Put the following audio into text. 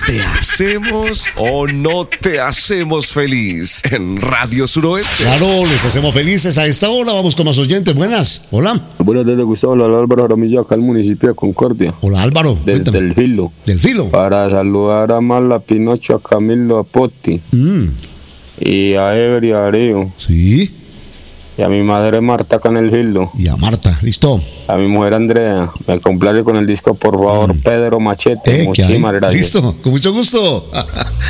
¿Te hacemos o no te hacemos feliz en Radio Suroeste? Claro, les hacemos felices a esta hora. Vamos con más oyentes. Buenas. Hola. Buenas tardes, Gustavo. Hola, Álvaro Jaramillo, acá en el municipio de Concordia. Hola, Álvaro. Desde el Filo. Del Filo. Para saludar a Marla Pinocho, a Camilo, a Potti. Y a Ever y a Darío. Sí. Y a mi madre Marta acá en el Filo. Y a Marta. Listo. A mi mujer Andrea. Me complace con el disco, por favor, Pedro Machete. ¿Qué hay? Muchísimas gracias. Listo. Con mucho gusto.